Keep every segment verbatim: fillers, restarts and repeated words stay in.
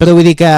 però vull dir que,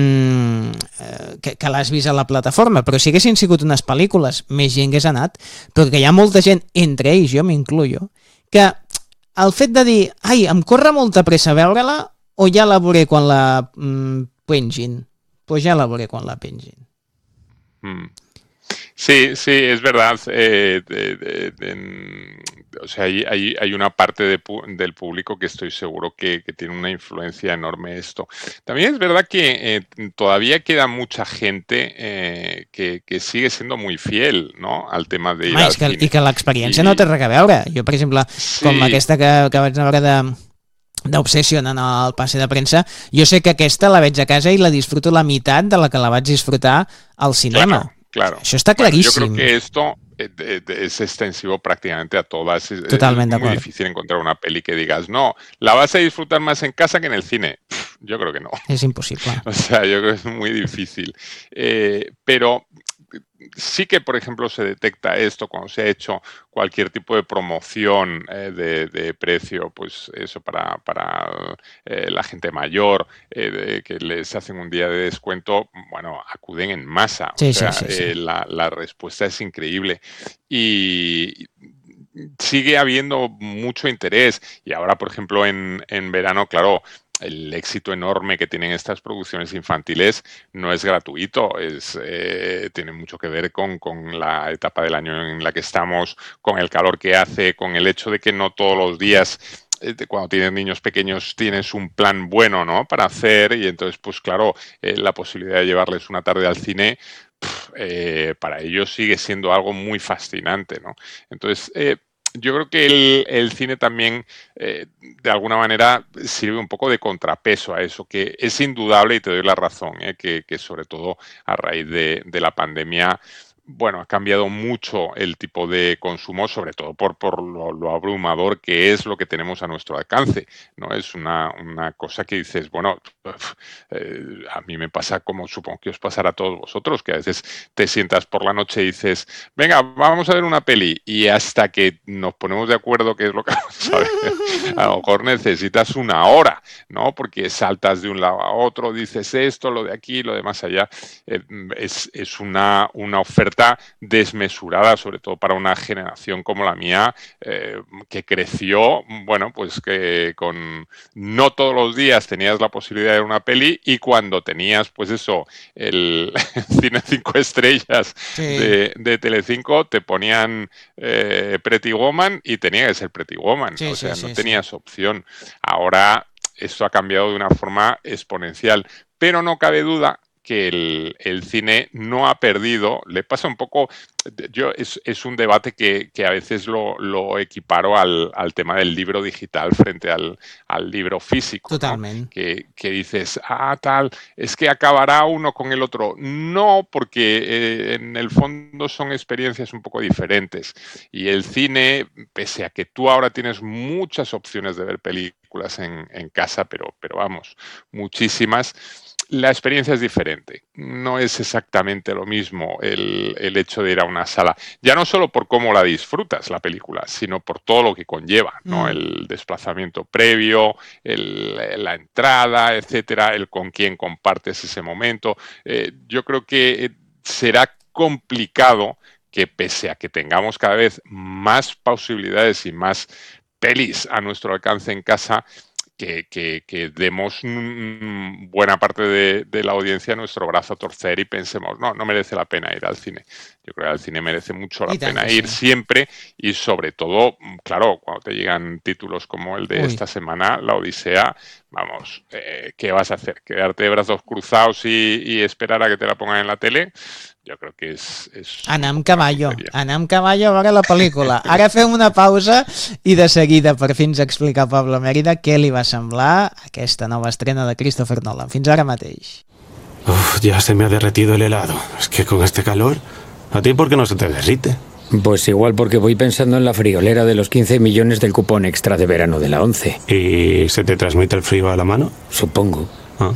mm, que, que l'has vist a la plataforma, però si haguessin sigut unes pel·lícules, més gent hagués anat, però que hi ha molta gent, entre ells, jo m'incluyo, que el fet de dir, ai, em corre molta pressa veure-la, o ja la veuré quan la mm, pengin? Pues ya la veré con la pengin. Mm. Sí, sí, es verdad. Eh, de, de, de, o sea, hay, hay, hay una parte de, del público que estoy seguro que, que tiene una influencia enorme esto. También es verdad que eh, todavía queda mucha gente eh, que, que sigue siendo muy fiel, ¿no?, al tema de ir Ma, al que, cine. I que l'experiència I... no té res a veure. Jo, per exemple, sí. com aquesta que, que vaig veure de d'Obsession en el passe de premsa, jo sé que aquesta la veig a casa i la disfruto la meitat de la que la vaig disfrutar al cinema. Claro. Claro. Eso está clarísimo. Bueno, yo creo que esto es extensivo prácticamente a todas. Totalmente es muy difícil encontrar una peli que digas, no, la vas a disfrutar más en casa que en el cine. Yo creo que no. Es imposible. O sea, yo creo que es muy difícil. Eh, pero sí que, por ejemplo, se detecta esto cuando se ha hecho cualquier tipo de promoción eh, de, de precio, pues eso para, para eh, la gente mayor, eh, de, que les hacen un día de descuento, bueno, acuden en masa. Sí, o sea, sí, sí, sí. Eh, la, la respuesta es increíble. Y sigue habiendo mucho interés. Y ahora, por ejemplo, en, en verano, claro, el éxito enorme que tienen estas producciones infantiles no es gratuito, es, eh, tiene mucho que ver con, con la etapa del año en la que estamos, con el calor que hace, con el hecho de que no todos los días, eh, cuando tienes niños pequeños, tienes un plan bueno, ¿no?, para hacer, y entonces, pues claro, eh, la posibilidad de llevarles una tarde al cine, pff, eh, para ellos sigue siendo algo muy fascinante, ¿no? Entonces, eh, yo creo que el, el cine también, eh, de alguna manera, sirve un poco de contrapeso a eso, que es indudable, y te doy la razón, eh, que, que sobre todo a raíz de, de la pandemia, bueno, ha cambiado mucho el tipo de consumo, sobre todo por, por lo, lo abrumador que es lo que tenemos a nuestro alcance, ¿no? Es una, una cosa que dices, bueno, eh, a mí me pasa como supongo que os pasará a todos vosotros, que a veces te sientas por la noche y dices, venga, vamos a ver una peli, y hasta que nos ponemos de acuerdo qué es lo que vamos a ver, a lo mejor necesitas una hora, ¿no? Porque saltas de un lado a otro, dices esto, lo de aquí, lo de más allá, eh, es, es una, una oferta desmesurada, sobre todo para una generación como la mía, eh, que creció, bueno, pues que con no todos los días tenías la posibilidad de ver una peli, y cuando tenías, pues eso, el cine cinco estrellas sí. de, de Telecinco, te ponían eh, Pretty Woman y tenía que ser Pretty Woman, sí, o sea, sí, no sí, tenías sí. opción. Ahora esto ha cambiado de una forma exponencial, pero no cabe duda que el, el cine no ha perdido, le pasa un poco, yo es, es un debate que, que a veces lo, lo equiparo al, al tema del libro digital frente al, al libro físico. Totalmente. ¿No? Que, que dices, ah, tal, es que acabará uno con el otro. No, porque eh, en el fondo son experiencias un poco diferentes. Y el cine, pese a que tú ahora tienes muchas opciones de ver películas en, en casa, pero, pero vamos, muchísimas, la experiencia es diferente. No es exactamente lo mismo el, el hecho de ir a una sala. Ya no solo por cómo la disfrutas la película, sino por todo lo que conlleva, ¿no? Mm. El desplazamiento previo, el, la entrada, etcétera, el con quién compartes ese momento. Eh, yo creo que será complicado que, pese a que tengamos cada vez más posibilidades y más pelis a nuestro alcance en casa, Que, que, que demos mmm, buena parte de, de la audiencia nuestro brazo a torcer y pensemos, no, no merece la pena ir al cine. Yo creo que al cine merece mucho la pena ir sí. siempre, y sobre todo, claro, cuando te llegan títulos como el de Uy. esta semana, La Odisea, vamos, eh, ¿qué vas a hacer? ¿Quedarte de brazos cruzados y, y esperar a que te la pongan en la tele? Jo crec que és... és anar amb cavallo, anar amb cavallo a veure la pel·lícula. Ara fem una pausa i de seguida per fins explicar a Pablo Mérida què li va semblar aquesta nova estrena de Christopher Nolan. Fins ara mateix. Uf, ya se me ha derretido el helado. Es que con este calor, ¿a ti por qué no se te derrite? Pues igual porque voy pensando en la friolera de los quince millones del cupón extra de verano de la once. ¿Y se te transmite el frío a la mano? Supongo. Ah.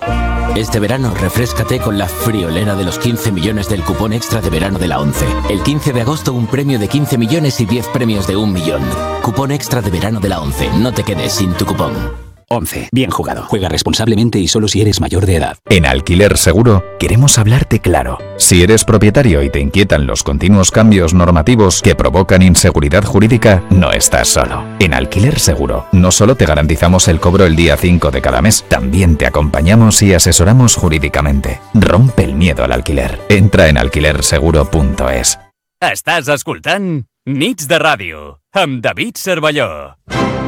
Este verano refréscate con la friolera de los quince millones del cupón extra de verano de la once. El quince de agosto un premio de quince millones y diez premios de un millón. Cupón extra de verano de la once. No te quedes sin tu cupón. once. Bien jugado. Juega responsablemente y solo si eres mayor de edad. En Alquiler Seguro queremos hablarte claro. Si eres propietario y te inquietan los continuos cambios normativos que provocan inseguridad jurídica, no estás solo. En Alquiler Seguro no solo te garantizamos el cobro el día cinco de cada mes, también te acompañamos y asesoramos jurídicamente. Rompe el miedo al alquiler. Entra en alquiler seguro punto es. Estàs escoltant Nits de Ràdio amb David Cervelló.